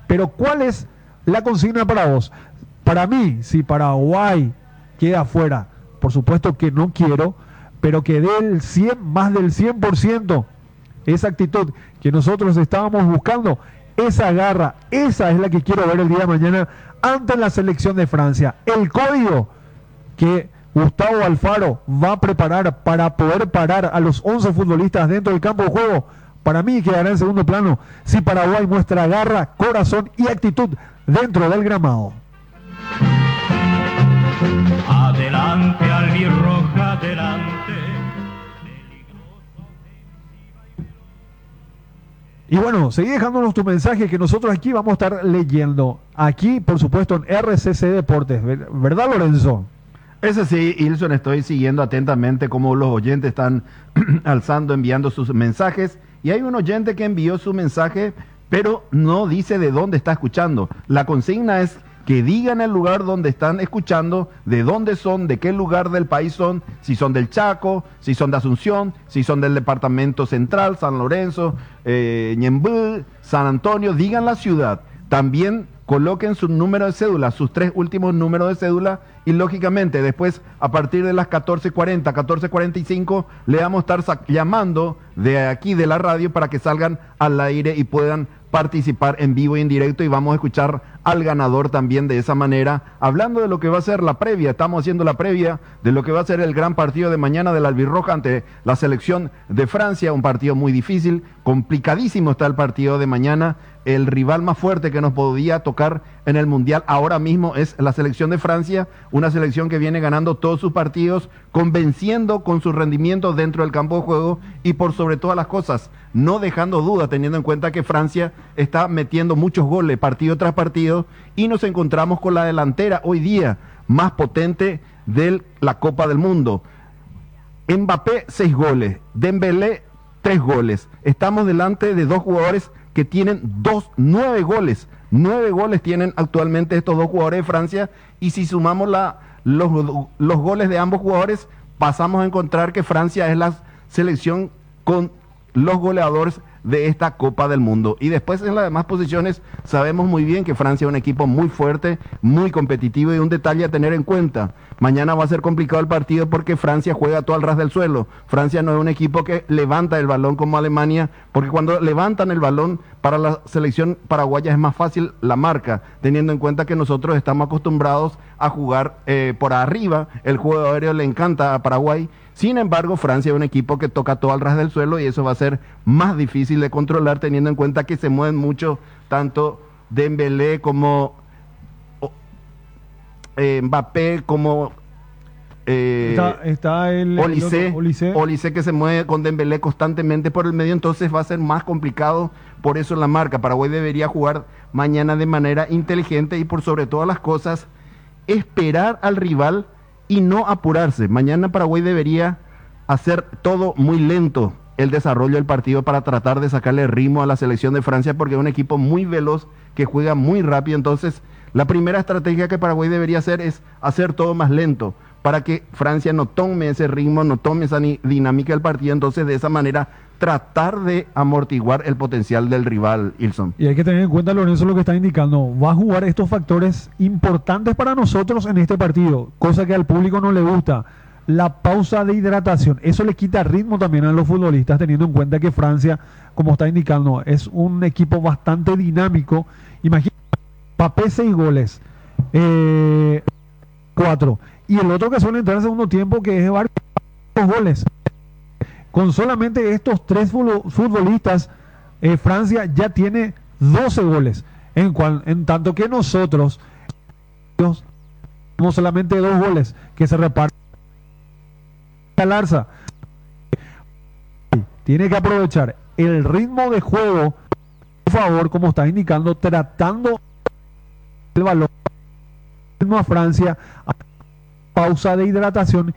Pero ¿cuál es la consigna para vos? Para mí, si Paraguay queda afuera, por supuesto que no quiero, pero que dé el 100, más del 100%, esa actitud que nosotros estábamos buscando, esa garra, esa es la que quiero ver el día de mañana ante la selección de Francia. El código que Gustavo Alfaro va a preparar para poder parar a los 11 futbolistas dentro del campo de juego, para mí quedará en segundo plano si Paraguay muestra garra, corazón y actitud dentro del gramado. Adelante, albirroja, adelante. Y bueno, seguí dejándonos tu mensaje que nosotros aquí vamos a estar leyendo. Aquí, por supuesto, en RCC Deportes. ¿Verdad, Lorenzo? Ese sí, Ilson, estoy siguiendo atentamente cómo los oyentes están alzando, enviando sus mensajes. Y hay un oyente que envió su mensaje, pero no dice de dónde está escuchando. La consigna es que digan el lugar donde están escuchando, de dónde son, de qué lugar del país son, si son del Chaco, si son de Asunción, si son del departamento central, San Lorenzo, Ñemby, San Antonio, digan la ciudad. También coloquen su número de cédula, sus 3 últimos números de cédula, y lógicamente después a partir de las 14:40, 14:45 le vamos a estar llamando de aquí de la radio para que salgan al aire y puedan participar en vivo y en directo, y vamos a escuchar al ganador también de esa manera, hablando de lo que va a ser la previa. Estamos haciendo la previa de lo que va a ser el gran partido de mañana del albirroja ante la selección de Francia, un partido muy difícil, complicadísimo está el partido de mañana. El rival más fuerte que nos podía tocar en el Mundial ahora mismo es la selección de Francia, una selección que viene ganando todos sus partidos, convenciendo con su rendimiento dentro del campo de juego y por sobre todas las cosas, no dejando duda, teniendo en cuenta que Francia está metiendo muchos goles partido tras partido, y nos encontramos con la delantera hoy día más potente de la Copa del Mundo. Mbappé 6 goles, Dembélé 3 goles. Estamos delante de 2 jugadores que tienen 9 goles. 9 goles tienen actualmente estos 2 jugadores de Francia, y si sumamos los goles de ambos jugadores, pasamos a encontrar que Francia es la selección con los goleadores de esta Copa del Mundo. Y después en las demás posiciones sabemos muy bien que Francia es un equipo muy fuerte, muy competitivo, y un detalle a tener en cuenta: mañana va a ser complicado el partido porque Francia juega todo al ras del suelo. Francia no es un equipo que levanta el balón como Alemania, porque cuando levantan el balón para la selección paraguaya es más fácil la marca, teniendo en cuenta que nosotros estamos acostumbrados a jugar por arriba. El juego aéreo le encanta a Paraguay. Sin embargo, Francia es un equipo que toca todo al ras del suelo, y eso va a ser más difícil de controlar, teniendo en cuenta que se mueven mucho tanto Dembélé como Mbappé, como está el Olise, que se mueve con Dembélé constantemente por el medio, entonces va a ser más complicado. Por eso la marca. Paraguay debería jugar mañana de manera inteligente y, por sobre todas las cosas, esperar al rival y no apurarse. Mañana Paraguay debería hacer todo muy lento, el desarrollo del partido, para tratar de sacarle ritmo a la selección de Francia, porque es un equipo muy veloz que juega muy rápido. Entonces la primera estrategia que Paraguay debería hacer es hacer todo más lento, para que Francia no tome ese ritmo, no tome esa dinámica del partido. Entonces de esa manera tratar de amortiguar el potencial del rival, Ilson. Y hay que tener en cuenta, Lorenzo, lo que está indicando. Va a jugar estos factores importantes para nosotros en este partido, cosa que al público no le gusta. La pausa de hidratación, eso le quita ritmo también a los futbolistas, teniendo en cuenta que Francia, como está indicando, es un equipo bastante dinámico. Imagínate, Mbappé 6 goles, 4, y el otro que suele entrar en segundo tiempo, que es varios goles. Con solamente estos 3 futbolistas, Francia ya tiene 12 goles, en tanto que nosotros tenemos solamente 2 goles que se reparten al alza. Tiene que aprovechar el ritmo de juego, por favor, como está indicando, tratando el balón a Francia, pausa de hidratación.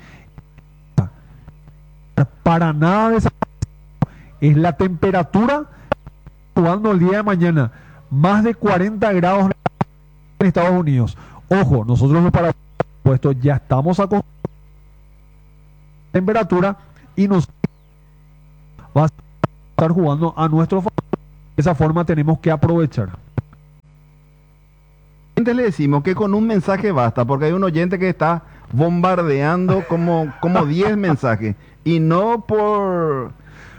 Para nada de esa es la temperatura jugando el día de mañana, más de 40 grados en Estados Unidos. Ojo, nosotros los paraguayos ya estamos acostumbrados a la temperatura, y nos va a estar jugando a nuestro favor. De esa forma tenemos que aprovechar. le decimos que con un mensaje basta, porque hay un oyente que está bombardeando como 10 mensajes, y no por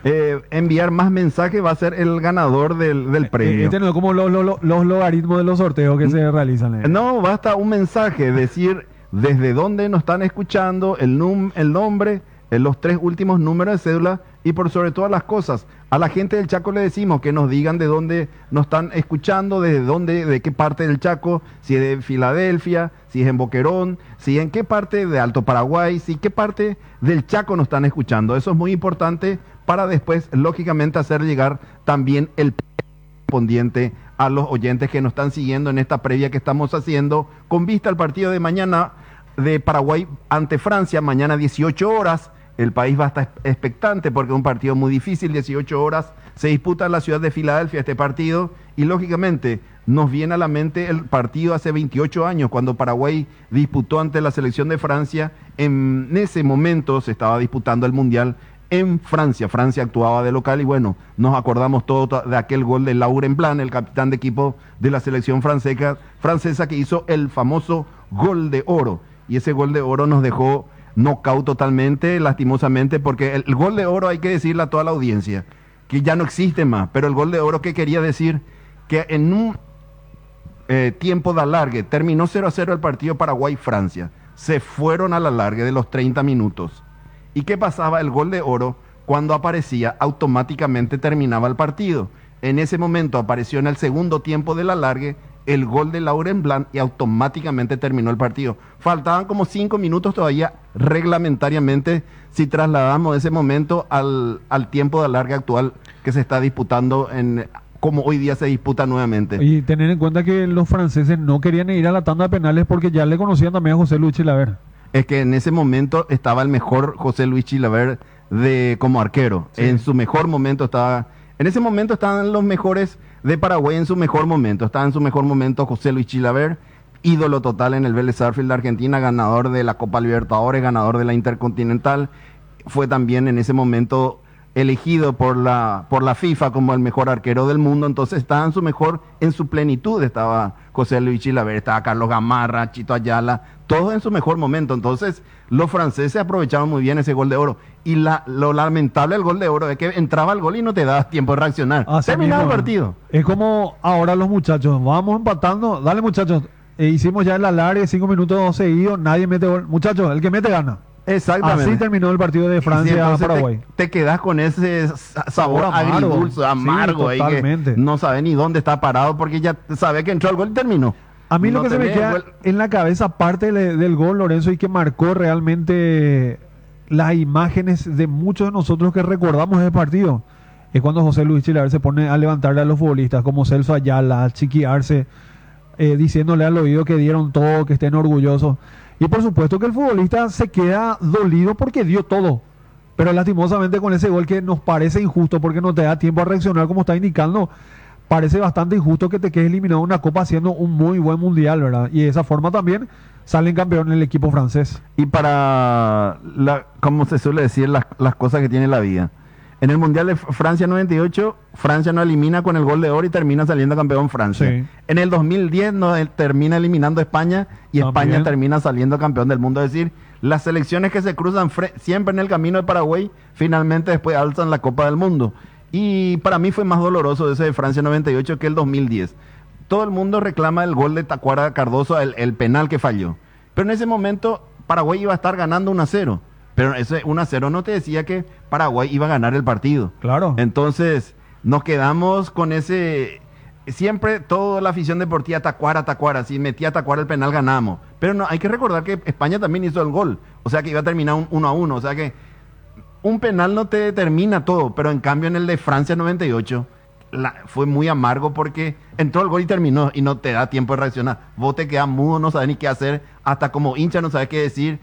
enviar más mensajes va a ser el ganador del premio. Este no es como los logaritmos de los sorteos que se realizan. No, basta un mensaje, decir desde dónde nos están escuchando, el nombre, los 3 últimos números de cédula, y por sobre todas las cosas, a la gente del Chaco le decimos que nos digan de dónde nos están escuchando, de qué parte del Chaco, si es de Filadelfia, si es en Boquerón, si en qué parte de Alto Paraguay, si qué parte del Chaco nos están escuchando. Eso es muy importante para después, lógicamente, hacer llegar también el correspondiente a los oyentes que nos están siguiendo en esta previa que estamos haciendo con vista al partido de mañana de Paraguay ante Francia, mañana 18 horas. El país va a estar expectante porque es un partido muy difícil, 18 horas, se disputa en la ciudad de Filadelfia este partido, y lógicamente nos viene a la mente el partido hace 28 años, cuando Paraguay disputó ante la selección de Francia. En ese momento se estaba disputando el Mundial en Francia. Francia actuaba de local, y bueno, nos acordamos todos de aquel gol de Laurent Blanc, el capitán de equipo de la selección francesa, que hizo el famoso gol de oro, y ese gol de oro nos dejó knockout totalmente, lastimosamente, porque el gol de oro, hay que decirle a toda la audiencia que ya no existe más, pero el gol de oro, ¿qué quería decir? Que en un tiempo de alargue terminó 0-0 el partido Paraguay-Francia, se fueron a la alargue de los 30 minutos. ¿Y qué pasaba? El gol de oro, cuando aparecía, automáticamente terminaba el partido. En ese momento apareció en el segundo tiempo del alargue el gol de Laurent Blanc y automáticamente terminó el partido. Faltaban como 5 minutos todavía reglamentariamente, si trasladamos ese momento al tiempo de alargue actual que se está disputando, como hoy día se disputa nuevamente. Y tener en cuenta que los franceses no querían ir a la tanda de penales porque ya le conocían también a José Luis Chilavert. Es que en ese momento estaba el mejor José Luis Chilavert como arquero. Sí. En su mejor momento estaba... En ese momento estaban los mejores de Paraguay en su mejor momento. Estaba en su mejor momento José Luis Chilavert, ídolo total en el Vélez Sarsfield de Argentina, ganador de la Copa Libertadores, ganador de la Intercontinental. Fue también en ese momento elegido por la FIFA como el mejor arquero del mundo. Entonces estaba en su plenitud estaba José Luis Chilavert, estaba Carlos Gamarra, Chito Ayala, todos en su mejor momento. Entonces los franceses aprovecharon muy bien ese gol de oro. Y lo lamentable del gol de oro es que entraba el gol y no te daba tiempo de reaccionar. Terminaba el partido. Es como ahora los muchachos, vamos empatando, dale muchachos, hicimos ya el alargue, 5 minutos seguidos, nadie mete gol. Muchachos, el que mete gana. Exactamente. Así terminó el partido de Francia-Paraguay. Te quedas con ese sabor agridulce, amargo, sí, ahí que no sabes ni dónde está parado, porque ya sabes que entró el gol y terminó. A mí lo que se me queda en la cabeza, aparte del gol, Lorenzo, y que marcó realmente las imágenes de muchos de nosotros que recordamos ese partido, es cuando José Luis Chilavert se pone a levantarle a los futbolistas como Celso Ayala, a chiquiarse, diciéndole al oído que dieron todo, que estén orgullosos. Y por supuesto que el futbolista se queda dolido porque dio todo, pero lastimosamente con ese gol que nos parece injusto porque no te da tiempo a reaccionar como está indicando, parece bastante injusto que te quedes eliminado en una copa haciendo un muy buen mundial, ¿verdad? Y de esa forma también salen campeón el equipo francés. Y para, como se suele decir, las cosas que tiene la vida. En el Mundial de Francia 98, Francia no elimina con el gol de oro y termina saliendo campeón Francia. Sí. En el 2010 no termina eliminando a España y también España termina saliendo campeón del mundo. Es decir, las selecciones que se cruzan siempre en el camino de Paraguay, finalmente después alzan la Copa del Mundo. Y para mí fue más doloroso ese de Francia 98 que el 2010. Todo el mundo reclama el gol de Tacuara Cardoso, el penal que falló. Pero en ese momento Paraguay iba a estar ganando 1-0. Pero ese 1-0 no te decía que Paraguay iba a ganar el partido. Claro. Entonces nos quedamos con ese... Siempre toda la afición deportiva, Tacuara. Si metía Tacuara el penal ganamos. Pero no, hay que recordar que España también hizo el gol. O sea que iba a terminar 1-1. O sea que un penal no te determina todo. Pero en cambio en el de Francia 98 fue muy amargo porque entró el gol y terminó. Y no te da tiempo de reaccionar. Vos te quedas mudo, no sabes ni qué hacer. Hasta como hincha no sabes qué decir.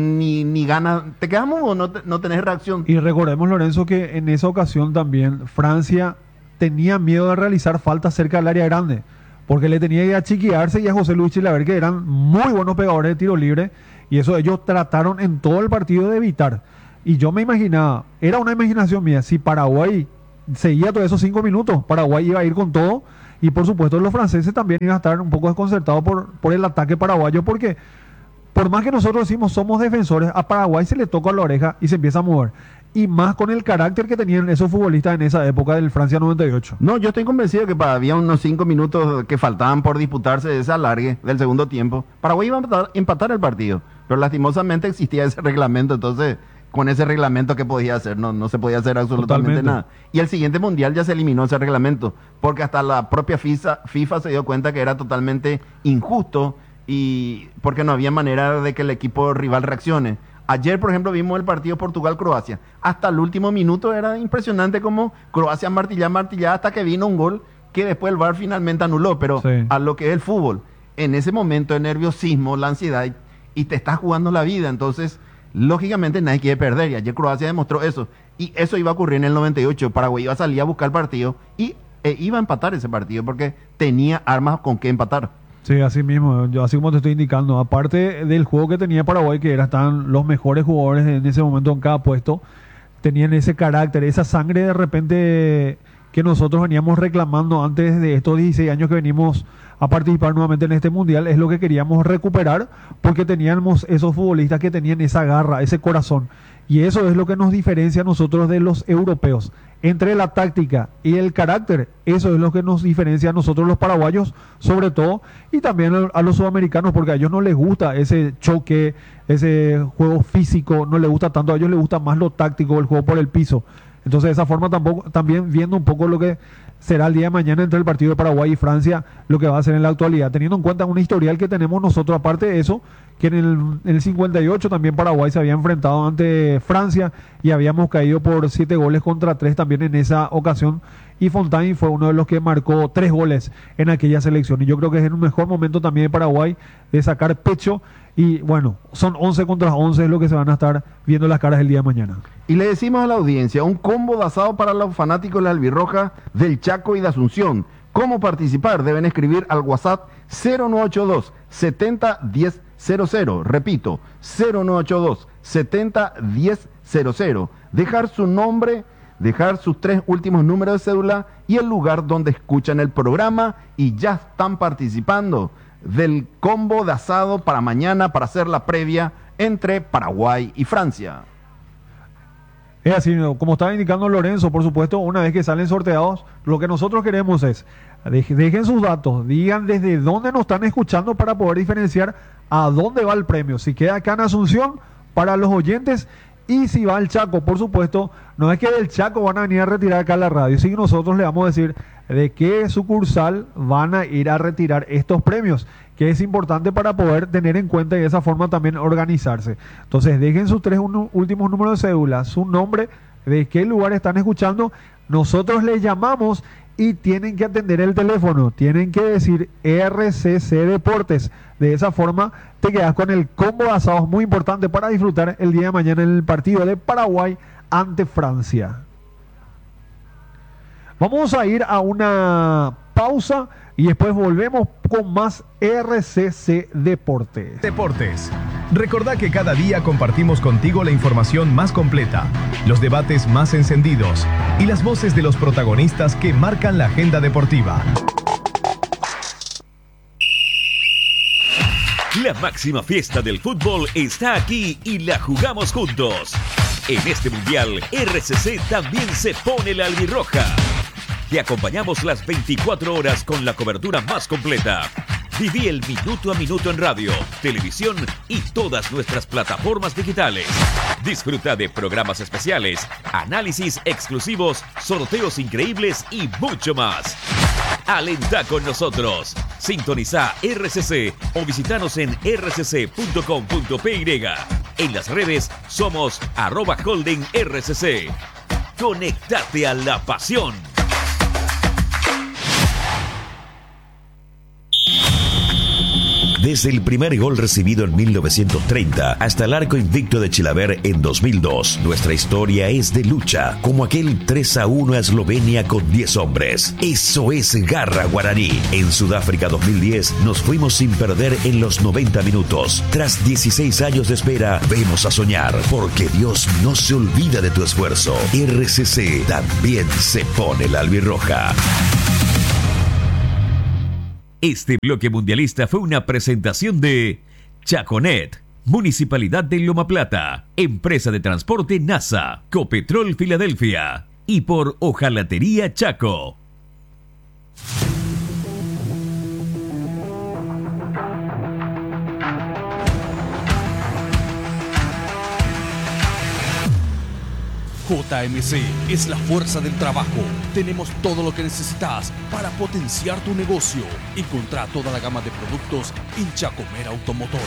Ni ganas, te quedamos o no tenés reacción. Y recordemos, Lorenzo, que en esa ocasión también Francia tenía miedo de realizar faltas cerca del área grande, porque le tenía que achiquearse y a José Luis Chilavert, que eran muy buenos pegadores de tiro libre, y eso ellos trataron en todo el partido de evitar. Y yo me imaginaba, era una imaginación mía, si Paraguay seguía todos esos 5 minutos, Paraguay iba a ir con todo Y por supuesto los franceses también iban a estar un poco desconcertados por el ataque paraguayo, porque por más que nosotros decimos somos defensores, a Paraguay se le toca la oreja y se empieza a mover. Y más con el carácter que tenían esos futbolistas en esa época del Francia 98. No, yo estoy convencido que había unos 5 minutos que faltaban por disputarse de ese alargue del segundo tiempo. Paraguay iba a empatar el partido, pero lastimosamente existía ese reglamento, entonces con ese reglamento ¿qué podía hacer? No se podía hacer absolutamente nada. Y el siguiente mundial ya se eliminó ese reglamento, porque hasta la propia FIFA se dio cuenta que era totalmente injusto y porque no había manera de que el equipo rival reaccione. Ayer, por ejemplo, vimos el partido Portugal-Croacia. Hasta el último minuto era impresionante como Croacia martillaba hasta que vino un gol que después el VAR finalmente anuló. Pero sí, a lo que es el fútbol, en ese momento de nerviosismo, la ansiedad, y te estás jugando la vida. Entonces, lógicamente nadie quiere perder. Y ayer Croacia demostró eso. Y eso iba a ocurrir en el 98. Paraguay iba a salir a buscar el partido y iba a empatar ese partido porque tenía armas con que empatar. Sí, así mismo, yo así como te estoy indicando, aparte del juego que tenía Paraguay, que estaban los mejores jugadores en ese momento en cada puesto, tenían ese carácter, esa sangre de repente que nosotros veníamos reclamando antes de estos 16 años que venimos a participar nuevamente en este mundial, es lo que queríamos recuperar, porque teníamos esos futbolistas que tenían esa garra, ese corazón, y eso es lo que nos diferencia a nosotros de los europeos. Entre la táctica y el carácter, eso es lo que nos diferencia a nosotros los paraguayos, sobre todo, y también a los sudamericanos, porque a ellos no les gusta ese choque, ese juego físico, no les gusta tanto, a ellos les gusta más lo táctico, el juego por el piso. Entonces, de esa forma también viendo un poco lo que será el día de mañana entre el partido de Paraguay y Francia, lo que va a ser en la actualidad, teniendo en cuenta un historial que tenemos nosotros, aparte de eso, que en el 58 también Paraguay se había enfrentado ante Francia y habíamos caído por 7-3 también en esa ocasión, y Fontaine fue uno de los que marcó 3 goles en aquella selección, y yo creo que es un mejor momento también de Paraguay de sacar pecho, y bueno, son 11-11 es lo que se van a estar viendo las caras el día de mañana. Y le decimos a la audiencia, un combo de asado para los fanáticos de la albirroja del Chaco y de Asunción. ¿Cómo participar? Deben escribir al WhatsApp 0982 70 10 00. Repito, 0982 70 10 00. Dejar su nombre, dejar sus 3 últimos números de cédula y el lugar donde escuchan el programa, y ya están participando del combo de asado para mañana, para hacer la previa entre Paraguay y Francia. Es así, como estaba indicando Lorenzo, por supuesto, una vez que salen sorteados, lo que nosotros queremos es, dejen sus datos, digan desde dónde nos están escuchando para poder diferenciar a dónde va el premio. Si queda acá en Asunción, para los oyentes, y si va al Chaco, por supuesto, no es que del Chaco van a venir a retirar acá la radio, sino nosotros le vamos a decir de qué sucursal van a ir a retirar estos premios, que es importante para poder tener en cuenta y de esa forma también organizarse. Entonces dejen sus 3 últimos números de cédula, su nombre, de qué lugar están escuchando, nosotros les llamamos y tienen que atender el teléfono, tienen que decir RCC Deportes. De esa forma te quedas con el combo de asados muy importante para disfrutar el día de mañana en el partido de Paraguay ante Francia. Vamos a ir a una pausa y después volvemos con más RCC Deportes. Recordá que cada día compartimos contigo la información más completa, los debates más encendidos y las voces de los protagonistas que marcan la agenda deportiva. La máxima fiesta del fútbol está aquí y la jugamos juntos. En este mundial, RCC también se pone la albirroja. Te acompañamos las 24 horas con la cobertura más completa. Viví el minuto a minuto en radio, televisión y todas nuestras plataformas digitales. Disfruta de programas especiales, análisis exclusivos, sorteos increíbles y mucho más. Alentá con nosotros. Sintoniza RCC o visitanos en rcc.com.py. En las redes somos @holdingrcc. Conectate a la pasión. Desde el primer gol recibido en 1930 hasta el arco invicto de Chilaver en 2002, nuestra historia es de lucha, como aquel 3-1 a Eslovenia con 10 hombres. Eso es garra guaraní. En Sudáfrica 2010 nos fuimos sin perder en los 90 minutos. Tras 16 años de espera, vemos a soñar, porque Dios no se olvida de tu esfuerzo. RCC también se pone la albirroja. Este bloque mundialista fue una presentación de Chaconet, Municipalidad de Loma Plata, Empresa de Transporte NASA, Copetrol Filadelfia y por Hojalatería Chaco. JMC es la fuerza del trabajo. Tenemos todo lo que necesitas para potenciar tu negocio. Encontrá toda la gama de productos en Chacomer Automotores.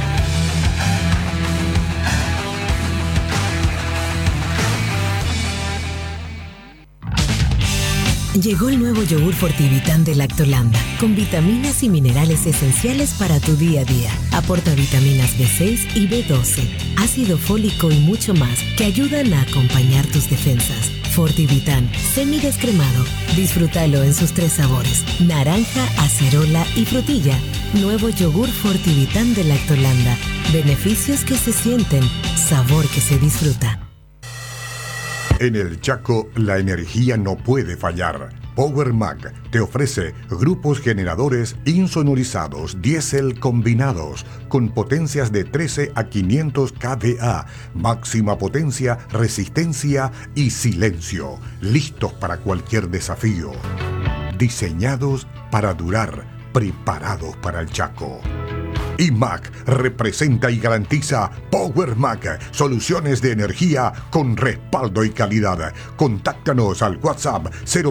Llegó el nuevo yogur Fortivitán de Lactolanda, con vitaminas y minerales esenciales para tu día a día. Aporta vitaminas B6 y B12, ácido fólico y mucho más que ayudan a acompañar tus defensas. Fortivitán, semidescremado. Disfrútalo en sus 3 sabores: naranja, acerola y frutilla. Nuevo yogur Fortivitán de Lactolanda. Beneficios que se sienten, sabor que se disfruta. En el Chaco, la energía no puede fallar. Power Mac te ofrece grupos generadores insonorizados diésel combinados con potencias de 13 a 500 kVA, máxima potencia, resistencia y silencio, listos para cualquier desafío. Diseñados para durar, preparados para el Chaco. IMAC representa y garantiza Power Mac, soluciones de energía con respaldo y calidad. Contáctanos al WhatsApp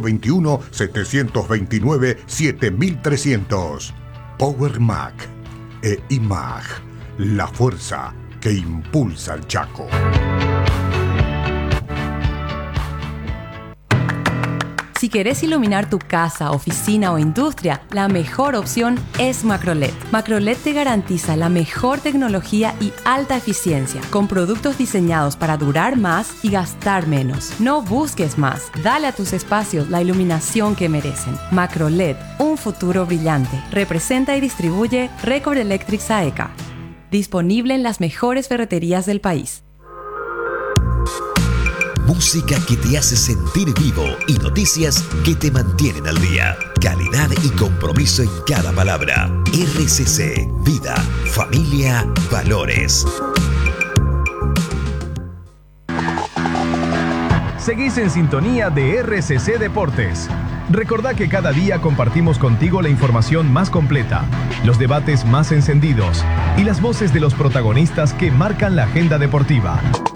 021-729-7300. Power Mac e IMAC, la fuerza que impulsa al Chaco. Si querés iluminar tu casa, oficina o industria, la mejor opción es Macroled. Macroled te garantiza la mejor tecnología y alta eficiencia, con productos diseñados para durar más y gastar menos. No busques más, dale a tus espacios la iluminación que merecen. Macroled, un futuro brillante. Representa y distribuye Record Electric Saeca. Disponible en las mejores ferreterías del país. Música que te hace sentir vivo y noticias que te mantienen al día. Calidad y compromiso en cada palabra. RCC, vida, familia, valores. Seguís en sintonía de RCC Deportes. Recordá que cada día compartimos contigo la información más completa, los debates más encendidos y las voces de los protagonistas que marcan la agenda deportiva.